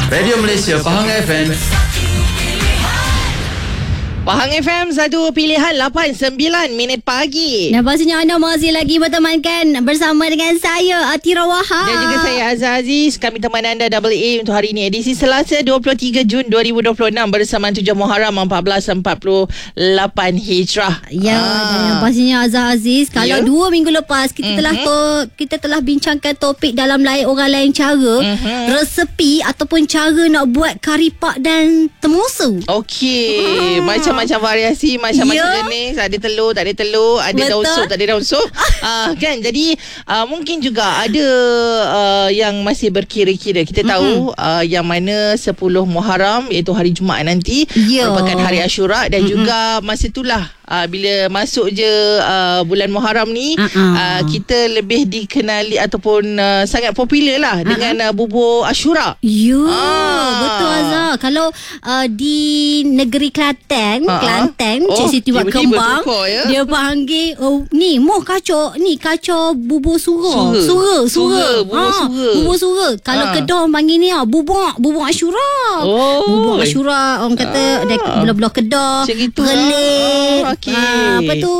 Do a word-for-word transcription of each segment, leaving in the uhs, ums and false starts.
Radio Malaysia Pahang F M. Pahang F M, satu pilihan lapan sembilan minit pagi. Dan pastinya anda masih lagi bertemankan bersama dengan saya, Atira Wahab. Dan juga saya, Azhar Aziz. Kami teman anda Double A untuk hari ini, edisi Selasa dua puluh tiga Jun dua ribu dua puluh enam bersama tujuh Muharram seribu empat ratus empat puluh lapan Hijrah. Ya, ah. dan yang pastinya Azhar Aziz, kalau ya? dua minggu lepas kita mm-hmm. telah to, kita telah bincangkan topik dalam lain orang lain cara, mm-hmm. resepi ataupun cara nak buat kari pak dan temusu. Okey, ah. macam macam variasi, macam-macam yeah. jenis. Ada telur, tak ada telur, ada Betul. daun sup, tak ada daun sup. uh, kan? Jadi uh, mungkin juga ada uh, yang masih berkira-kira. Kita mm-hmm. tahu uh, yang mana sepuluh Muharram, iaitu hari Jumaat nanti, yeah. merupakan hari Ashura. Dan mm-hmm. juga masa itulah uh, bila masuk je uh, bulan Muharram ni, uh-uh. uh, kita lebih dikenali ataupun uh, sangat popular lah uh-huh. dengan uh, bubur Ashura. Ya, ah. betul Azhar. Kalau uh, di negeri Kelantan, uh-huh. Kelantan, oh, Cik Siti Wat Kembang, ya? dia panggil, oh, ni moh kacau, ni kacau bubur sura. Sura. Sura, sura. Bubur ha, sura. Bubur sura. Kalau ha. Kedah panggil ni ah, bubur, bubur Ashura. Oh. Bubur Ashura, orang kata ah. ada belah-belah Kedah. Macam gitu. Perlik. Oh, okay. Ah, apa tu?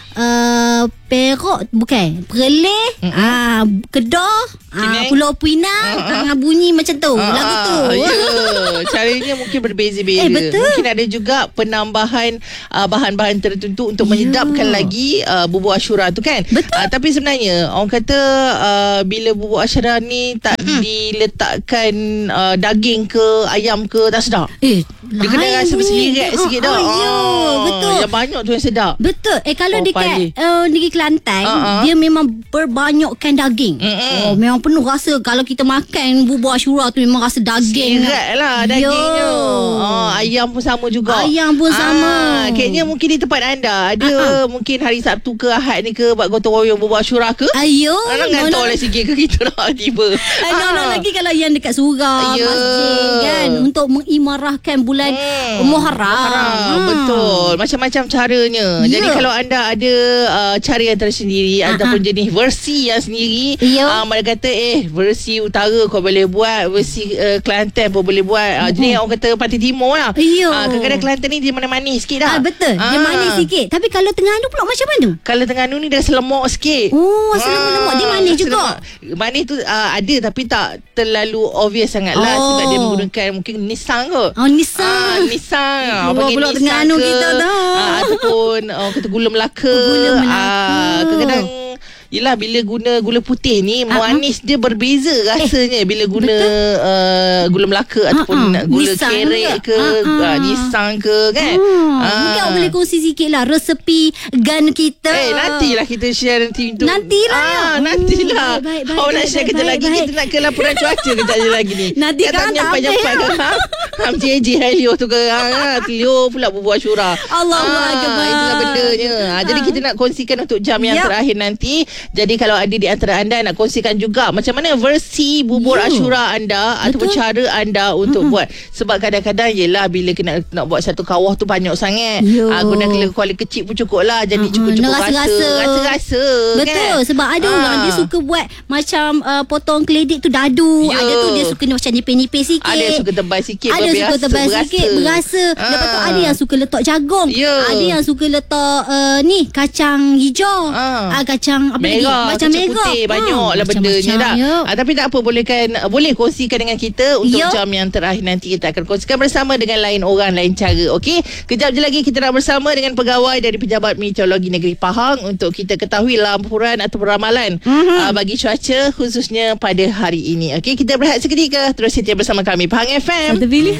Uh, Perak bukan Perlis, mm-hmm. ah, Kedah, ah, Pulau Pinang, uh-huh. ah, bunyi macam tu, uh-huh. lagu tu. Yeah. Caranya mungkin berbeza-beza. Eh, betul. Mungkin ada juga penambahan uh, bahan-bahan tertentu untuk menyedapkan yeah. lagi uh, bubur Ashura tu kan. Betul. Uh, tapi sebenarnya orang kata uh, bila bubur Ashura ni tak mm-hmm. diletakkan uh, daging ke ayam ke, tak sedap. Eh, dia kena rasa berselirat oh, sikit dah. Oh, ya, oh, betul. Yang banyak tu yang sedap. Betul. Eh kalau oh, dekat uh, negeri Kelantan, uh-huh. dia memang berbanyakkan daging. Mm-hmm. Oh, memang penuh rasa kalau kita makan bubur Ashura tu memang rasa daging. Sirat lah dagingnya. Oh, ayam pun sama juga. Ayam pun ah, sama. Kayaknya mungkin di tempat anda ada uh-huh. mungkin hari Sabtu ke Ahad ni ke buat gotong royong bubur Ashura ke? Ayo. Anak no, ngantor no. lah sikit ke kita nak tiba. Eh, no, no, lagi kalau yang dekat surau, yeah. masjid kan, untuk mengimarahkan bulan hmm. Muharram. Muharram. Hmm. Betul. Macam-macam caranya. Yeah. Jadi kalau anda ada uh, cara yang tersendiri uh-huh. ataupun jenis versi yang sendiri, yeah. uh, mereka kata eh versi utara kau boleh buat, versi uh, Kelantan pun boleh buat. Uh, uh-huh. Jadi orang kata Pantai Timur lah. Yeah. Uh, kadang-kadang Kelantan ni dia manis-manis sikit dah. Ah, betul. Uh. Dia manis sikit. Tapi kalau Terengganu pula macam mana? Kalau Terengganu ni dia selemok sikit. Oh, selemok-lemak. Dia manis juga. Selemak. Manis tu uh, ada tapi tak terlalu obvious sangat lah. Oh. Sebab dia menggunakan mungkin Nissan kot. Oh, Nissan. Uh, Nissan. Oh, pula Terengganu kita dah. Uh, ataupun uh, kata gula Melaka. Oh, gula Melaka. Uh, kadang-kadang yelah bila guna gula putih ni uh-huh. manis dia berbeza rasanya eh, bila guna uh, gula Melaka uh-huh. ataupun gula Nissan kerek ke uh-huh. uh, Nissan ke kan. uh. uh. Mungkin awak boleh kongsi sikit lah resepi gun kita. Eh nantilah kita share nanti untuk Nantilah ah, Nantilah oh, baik, baik, Awak baik, nak share baik, kejap baik, lagi baik. Kita nak ke laporan cuaca kejap je lagi ni. Nanti kan tak apa Ham J J Helio tu ke ha, Helio pula bubur Ashura. Allahu Akbar. Itulah bendanya ha, Jadi kita nak kongsikan untuk jam yang yep. terakhir nanti. Jadi kalau ada di antara anda nak kongsikan juga macam mana versi bubur Yo. Ashura anda. Betul. Ataupun cara anda untuk mm-hmm. buat. Sebab kadang-kadang yelah bila kena nak buat satu kawah tu banyak sangat. ha, Guna kuali kecil pun cukup lah. Jadi mm-hmm. cukup-cukup rasa Rasa-rasa betul kan? Sebab ada ha. orang dia suka buat macam uh, potong keledek tu dadu. Yo. Ada tu dia suka macam nipis-nipis sikit. Ada yang suka tebal sikit. Ada yang suka tebal berasa. sikit Berasa ha. Lepas tu ada yang suka letak jagung. Yo. Ada yang suka letak uh, ni kacang hijau ha. uh, Kacang apa merah, lagi macam merah putih, ha. banyak lah bendanya dah. ha, Tapi tak apa, bolehkan boleh kongsikan dengan kita untuk Yo. jam yang terakhir nanti. Kita akan kongsikan bersama dengan lain orang, lain cara. Okey, kejap je lagi kita nak bersama dengan pegawai dari Pejabat Meteorologi Negeri Pahang untuk kita ketahui lampuran atau ramalan mm-hmm. uh, bagi cuaca khususnya pada hari ini. Okey, kita berehat seketika. Terus setia bersama kami Pahang F M.